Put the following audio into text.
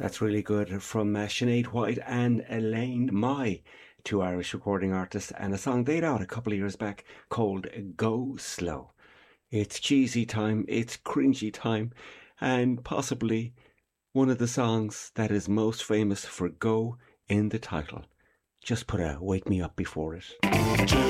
That's really good from Sinead White and Elaine Mai, two Irish recording artists, and a song they'd out a couple of years back called Go Slow. It's cheesy time, it's cringy time, and possibly one of the songs that is most famous for Go in the title. Just put a Wake Me Up before it.